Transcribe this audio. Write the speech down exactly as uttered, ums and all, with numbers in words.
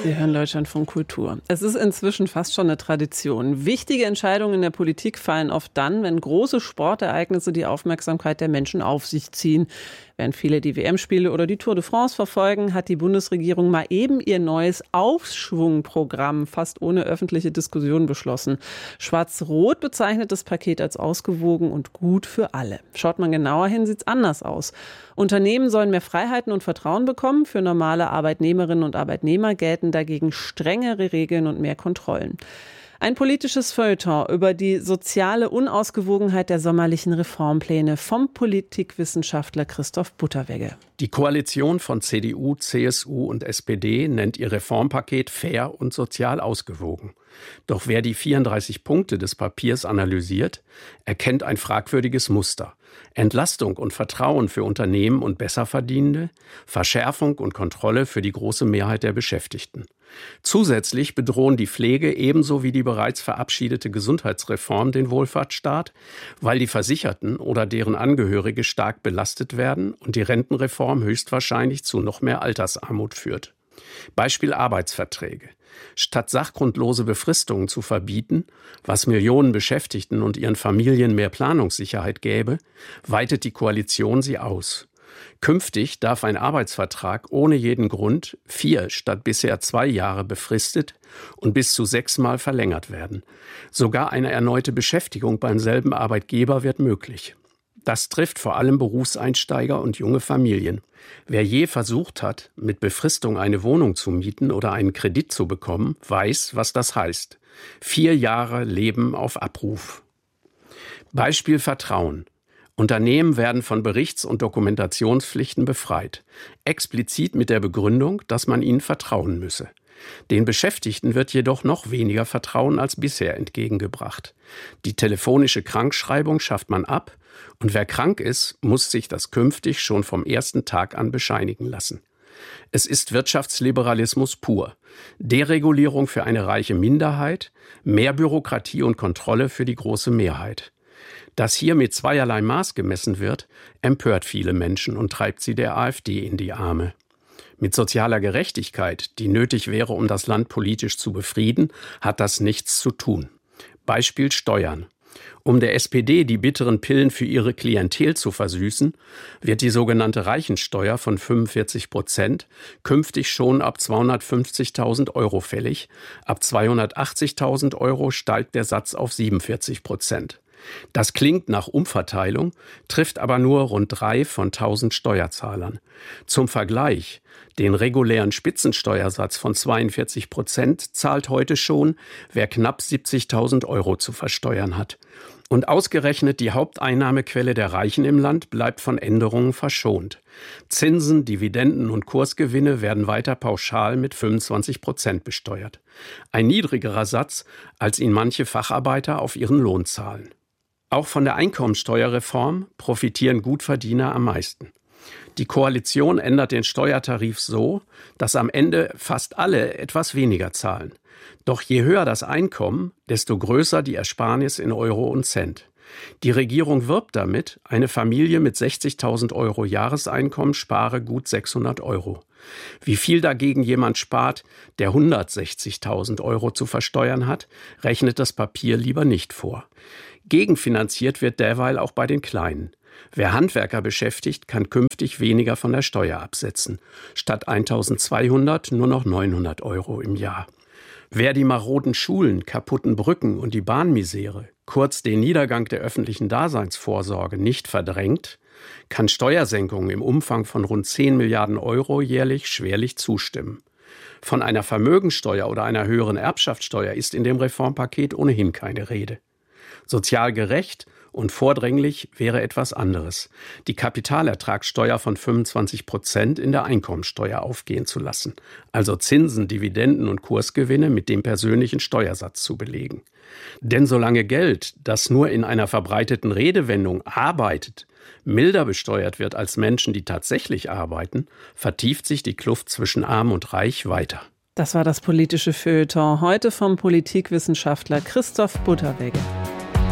Wir hören Deutschlandfunk Kultur. Es ist inzwischen fast schon eine Tradition. Wichtige Entscheidungen in der Politik fallen oft dann, wenn große Sportereignisse die Aufmerksamkeit der Menschen auf sich ziehen. Während viele die W M-Spiele oder die Tour de France verfolgen, hat die Bundesregierung mal eben ihr neues Aufschwungprogramm fast ohne öffentliche Diskussion beschlossen. Schwarz-Rot bezeichnet das Paket als ausgewogen und gut für alle. Schaut man genauer hin, sieht es anders aus. Unternehmen sollen mehr Freiheiten und Vertrauen bekommen. Für normale Arbeitnehmerinnen und Arbeitnehmer gelten dagegen strengere Regeln und mehr Kontrollen. Ein politisches Feuilleton über die soziale Unausgewogenheit der sommerlichen Reformpläne vom Politikwissenschaftler Christoph Butterwegge. Die Koalition von C D U, C S U und S P D nennt ihr Reformpaket fair und sozial ausgewogen. Doch wer die vierunddreißig Punkte des Papiers analysiert, erkennt ein fragwürdiges Muster. Entlastung und Vertrauen für Unternehmen und Besserverdienende, Verschärfung und Kontrolle für die große Mehrheit der Beschäftigten. Zusätzlich bedrohen die Pflege ebenso wie die bereits verabschiedete Gesundheitsreform den Wohlfahrtsstaat, weil die Versicherten oder deren Angehörige stark belastet werden und die Rentenreform höchstwahrscheinlich zu noch mehr Altersarmut führt. Beispiel Arbeitsverträge. Statt sachgrundlose Befristungen zu verbieten, was Millionen Beschäftigten und ihren Familien mehr Planungssicherheit gäbe, weitet die Koalition sie aus. Künftig darf ein Arbeitsvertrag ohne jeden Grund vier statt bisher zwei Jahre befristet und bis zu sechsmal verlängert werden. Sogar eine erneute Beschäftigung beim selben Arbeitgeber wird möglich. Das trifft vor allem Berufseinsteiger und junge Familien. Wer je versucht hat, mit Befristung eine Wohnung zu mieten oder einen Kredit zu bekommen, weiß, was das heißt. Vier Jahre Leben auf Abruf. Beispiel Vertrauen. Unternehmen werden von Berichts- und Dokumentationspflichten befreit. Explizit mit der Begründung, dass man ihnen vertrauen müsse. Den Beschäftigten wird jedoch noch weniger Vertrauen als bisher entgegengebracht. Die telefonische Krankschreibung schafft man ab und wer krank ist, muss sich das künftig schon vom ersten Tag an bescheinigen lassen. Es ist Wirtschaftsliberalismus pur. Deregulierung für eine reiche Minderheit, mehr Bürokratie und Kontrolle für die große Mehrheit. Dass hier mit zweierlei Maß gemessen wird, empört viele Menschen und treibt sie der AfD in die Arme. Mit sozialer Gerechtigkeit, die nötig wäre, um das Land politisch zu befrieden, hat das nichts zu tun. Beispiel Steuern. Um der S P D die bitteren Pillen für ihre Klientel zu versüßen, wird die sogenannte Reichensteuer von fünfundvierzig Prozent künftig schon ab zweihundertfünfzigtausend Euro fällig. Ab zweihundertachtzigtausend Euro steigt der Satz auf siebenundvierzig Prozent. Das klingt nach Umverteilung, trifft aber nur rund drei von tausend Steuerzahlern. Zum Vergleich, den regulären Spitzensteuersatz von zweiundvierzig Prozent zahlt heute schon, wer knapp siebzigtausend Euro zu versteuern hat. Und ausgerechnet die Haupteinnahmequelle der Reichen im Land bleibt von Änderungen verschont. Zinsen, Dividenden und Kursgewinne werden weiter pauschal mit fünfundzwanzig Prozent besteuert. Ein niedrigerer Satz, als ihn manche Facharbeiter auf ihren Lohn zahlen. Auch von der Einkommensteuerreform profitieren Gutverdiener am meisten. Die Koalition ändert den Steuertarif so, dass am Ende fast alle etwas weniger zahlen. Doch je höher das Einkommen, desto größer die Ersparnis in Euro und Cent. Die Regierung wirbt damit, eine Familie mit sechzigtausend Euro Jahreseinkommen spare gut sechshundert Euro. Wie viel dagegen jemand spart, der hundertsechzigtausend Euro zu versteuern hat, rechnet das Papier lieber nicht vor. Gegenfinanziert wird derweil auch bei den Kleinen. Wer Handwerker beschäftigt, kann künftig weniger von der Steuer absetzen. Statt eintausendzweihundert nur noch neunhundert Euro im Jahr. Wer die maroden Schulen, kaputten Brücken und die Bahnmisere, kurz den Niedergang der öffentlichen Daseinsvorsorge, nicht verdrängt, kann Steuersenkungen im Umfang von rund zehn Milliarden Euro jährlich schwerlich zustimmen. Von einer Vermögensteuer oder einer höheren Erbschaftssteuer ist in dem Reformpaket ohnehin keine Rede. Sozial gerecht und vordringlich wäre etwas anderes: die Kapitalertragssteuer von fünfundzwanzig Prozent in der Einkommensteuer aufgehen zu lassen, also Zinsen, Dividenden und Kursgewinne mit dem persönlichen Steuersatz zu belegen. Denn solange Geld, das nur in einer verbreiteten Redewendung arbeitet, milder besteuert wird als Menschen, die tatsächlich arbeiten, vertieft sich die Kluft zwischen Arm und Reich weiter. Das war das politische Feuilleton heute vom Politikwissenschaftler Christoph Butterwegge.